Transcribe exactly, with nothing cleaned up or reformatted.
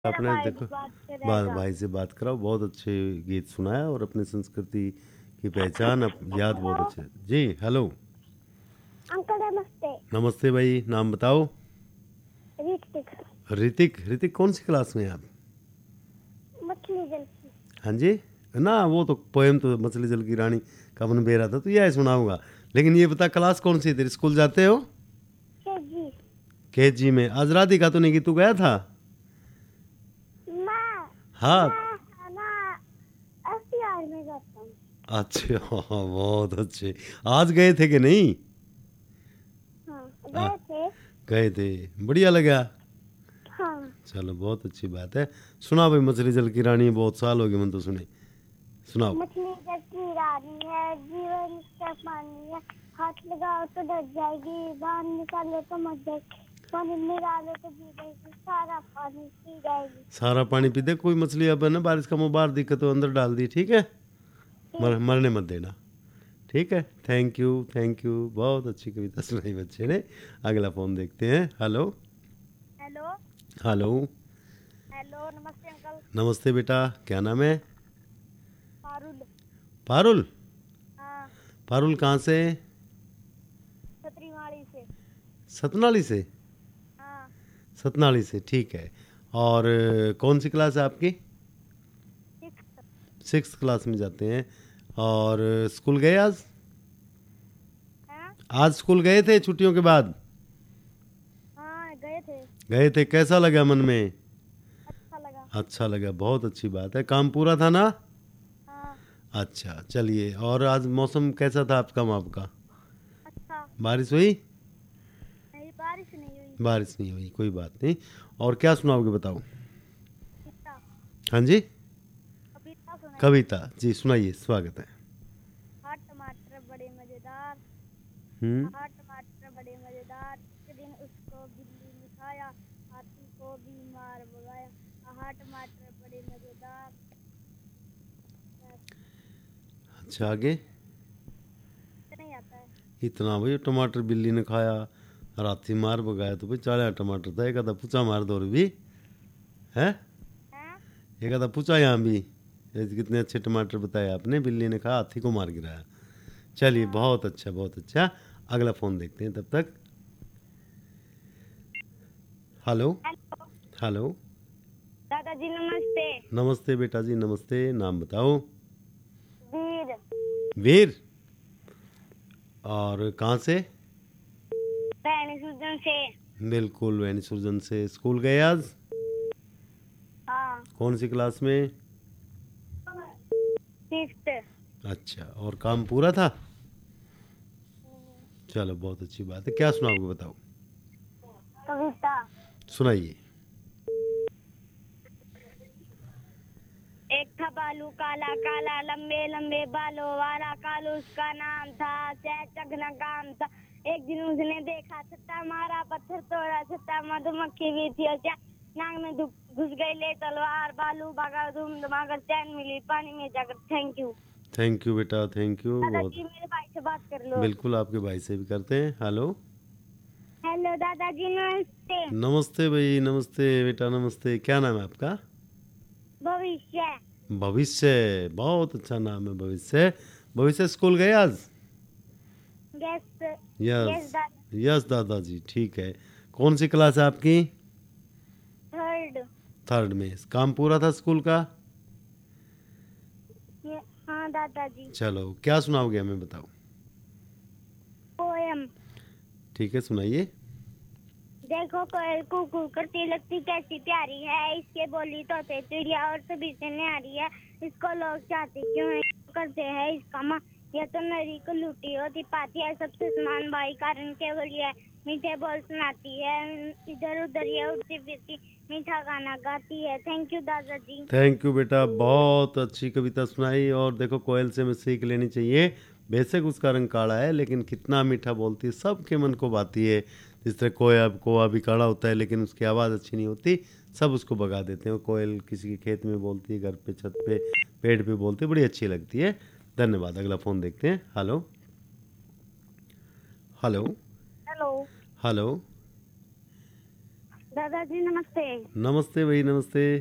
मेरा आपने भाई भी देखो बात बा, करेगा। भाई से बात कराओ, बहुत अच्छे गीत सुनाया और अपनी संस्कृति की पहचान अप, याद बहुत हेलो अच्छे। जी हेलो। अंकल, नमस्ते। नमस्ते भाई, नाम बताओ। ऋतिक। ऋतिक। ऋतिक कौन सी क्लास में है आप? मछली जल की। हाँ जी। ना वो तो पोएम तो मछली जल की रानी का मन बेरा था तो यह सुनाऊंगा, लेकिन ये बता क्लास कौन सी है तेरी, स्कूल जाते हो? के जी। के जी में। आज राधिका तो नहीं कि तू गया था? मैं हाँ। मैं मैं अस्सी आर में जाता हूँ। अच्छे हाँ, बहुत अच्छे। आज गए थे कि नहीं? हाँ, आ, गए थे। गए थे। बढ़िया लगा। हाँ। चलो बहुत अच्छी बात है। सुना भाई, मछली जल की रानी बहुत साल हो गए मन तो सुने। सुनाओ। मछली जल की रानी है, जीवन इसका पानी है। हाथ लगाओ तो डर जाएगी, बाहर निकालो तो मर जाएगी, पानी निकालो तो जी जाएगी, सारा पानी पी जाएगी। सारा पानी पी दे। कोई मछली अब है ना बारिश का मुँह बाहर दिक्कत तो अंदर डाल दी, ठीक है? मर, ठीक है। मरने मत देना। ठीक है। थैंक यू थैंक यू, बहुत अच्छी कविता सुनाई बच्चे ने। अगला फोन देखते हैं। हेलो। हेलो। हेलो। हेलो, नमस्ते अंकल। नमस्ते बेटा, क्या नाम है? पारुल। पारुल। हाँ। पारुल कहाँ से? छतरीवाड़ी से। सतनाली से। हाँ। सतनाली से, ठीक है। और अ, कौन सी क्लास है आपकी? सिक्स। सिक्स क्लास में जाते हैं। और अ, स्कूल गए आज? हाँ। आज स्कूल गए थे छुट्टियों के बाद? हाँ, गए थे। गए थे, कैसा लगा मन में? अच्छा लगा। अच्छा लगा, बहुत अच्छी बात है। काम पूरा था ना? हाँ। अच्छा चलिए। और आज मौसम कैसा था आपका वहाँ का? अच्छा। बारिश हुई? नहीं, बारिश नहीं हुई। बारिश नहीं हुई, कोई बात नहीं। और क्या सुनाओगे बताओ? कविता। हाँ जी। कविता सुनाइए। कविता जी सुनाइए, स्वागत है। हाँ, टमाटर बड़े मजेदार। हम्म। हाँ, टमाटर बड़े मजेदार। एक दिन उसको बिल्ली ने खाया, हाथी को भी मार भगाया। हाँ, टमाटर बड़े मजेदार। अच्छा आगे। नहीं आता है। इतना भाई, टमाटर बिल्ली ने खाया, राती मार भगाया, तो भाई चालिया टमाटर था, एक आधा पूछा मार दो भी है। हैं? एक आधा पूछा यहाँ भी। ये कितने अच्छे टमाटर बताए आपने, बिल्ली ने कहा हाथी को मार गिराया। चलिए हाँ। बहुत अच्छा बहुत अच्छा। अगला फोन देखते हैं तब तक। हेलो। हेलो। हेलो। दादाजी नमस्ते। नमस्ते बेटा जी, नमस्ते। नाम बताओ। वीर। वीर। और कहाँ से? बहनी सुजन से। बिल्कुल वैनी सुरजन से। स्कूल गए आज? हाँ। कौन सी क्लास में? सिक्स। अच्छा, और काम पूरा था? चलो बहुत अच्छी बात है। क्या सुनाओगे बताओ? कविता। सुनाइए। एक था बालू काला काला, लंबे लंबे बालों वाला, कालू उसका नाम था, चैचक न काम था। एक दिन उसने देखा छत्ता मारा, पत्थर तोड़ा छत्ता, मधुमक्खी भी थी और क्या, नाक में घु- घुस गई ले तलवार, बालू भागा धूम धमाकर, चैन मिली पानी में जाकर। Thank you. थैंक यू बेटा, थैंक यू बहुत। दादाजी, मेरे भाई से बात कर लो। बिल्कुल आपके भाई से भी करते हैं। हेलो। हेलो दादाजी, नमस्ते। नमस्ते भाई, नमस्ते बेटा, नमस्ते। क्या नाम है आपका? भविष्य। भविष्य, बहुत अच्छा नाम है भविष्य। भविष्य स्कूल गए आज? यस। यस। यस दादा। यस दादाजी, ठीक है। कौन सी क्लास है आपकी? थर्ड। थर्ड में। काम पूरा था स्कूल का? ये- हाँ दादाजी। चलो क्या सुनाओगे हमें बताओ? पोयम। ठीक है, सुनाइए। देखो कोयल कूकू करती लगती कैसी प्यारी है, इसके बोली तोते चिड़िया और सभी से न्यारी है, इसको लोग चाहते क्यों है, करते हैं इसका माँ, यह तो नरी को लूटी होती पाती है, सबसे समान भाई कारण केवल ये है, मीठे बोल सुनाती है, इधर उधर ये उड़ती फिरती मीठा गाना गाती है। थैंक यू दादाजी। थैंक यू बेटा, बहुत अच्छी कविता सुनाई। और देखो कोयल से हमें सीख लेनी चाहिए। बेशक उसका रंग काला है लेकिन कितना मीठा बोलती है, सबके मन को भाती है। जिस तरह कोया कोआ भी काला होता है लेकिन उसकी आवाज़ अच्छी नहीं होती, सब उसको भगा देते हैं। कोयल किसी के खेत में बोलती है, घर पे छत पे पेड़ पे बोलती है, बड़ी अच्छी लगती है। धन्यवाद। अगला फ़ोन देखते हैं। हेलो। हेलो। हेलो। हेलो। दादाजी नमस्ते। नमस्ते भाई, नमस्ते।